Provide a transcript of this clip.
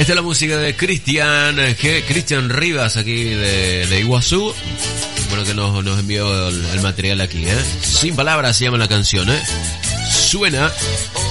Esta es la música de Cristian Rivas, aquí de Iguazú. Bueno, que nos envió el material aquí, ¿eh? Sin palabras se llama la canción, ¿eh? Suena